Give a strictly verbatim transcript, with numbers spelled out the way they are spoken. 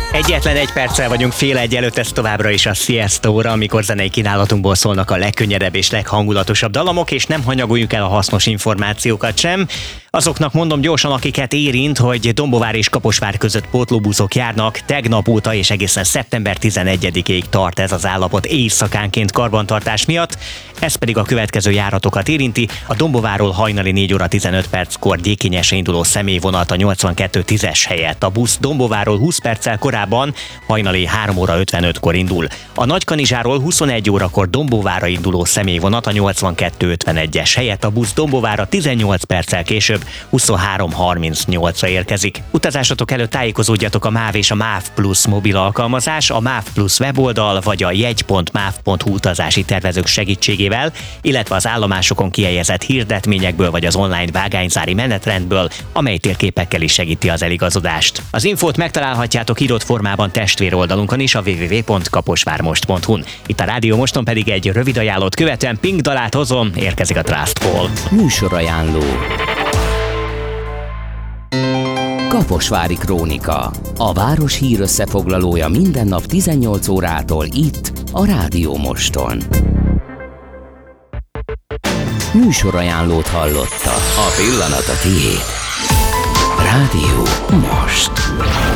Egyetlen egy perccel vagyunk fél egy előtt, ez továbbra is a Siesta óra, amikor zenei kínálatunkból szólnak a legkönnyedebb és leghangulatosabb dallamok, és nem hanyagoljuk el a hasznos információkat sem. Azoknak mondom gyorsan, akiket érint, hogy Dombóvár és Kaposvár között pótlóbuszok járnak, tegnap óta és egészen szeptember tizenegyedikéig tart ez az állapot éjszakánként karbantartás miatt. Ez pedig a következő járatokat érinti: a Dombóvárról hajnali négy óra tizenöt perckor Gyékényesre induló személyvonat a nyolcvankettő tízes helyett. A busz Dombóvárról húsz perccel korábban hajnali három óra ötvenötkor indul. A Nagykanizsáról huszonegy órakor Dombóvárra induló személyvonat a nyolcvankettő ötvenegyes helyett. A busz Dombóvárra tizennyolc perccel később huszonhárom harmincnyolcra érkezik. Utazásatok előtt tájékozódjatok: a MÁV és a MÁV Plus mobil alkalmazás, a MÁV Plus weboldal vagy a jegy pont máv pont hu utazási tervezők segítségével, illetve az állomásokon kihelyezett hirdetményekből vagy az online vágányzári menetrendből, amely térképekkel is segíti az eligazodást. Az infót megtalálhatjátok írott formában testvéroldalunkon is, a double-u double-u double-u pont kaposvármost pont hu-n. Itt a Rádió Moston pedig egy rövid ajánlót követően Pink dalát hozom, érkezik a Trust Fall. Műsorajánló. Kaposvári Krónika. A város hír összefoglalója minden nap tizennyolc órától itt, a Rádió Moston. Műsorajánlót hallotta. A pillanat a tiéd. Rádió Most.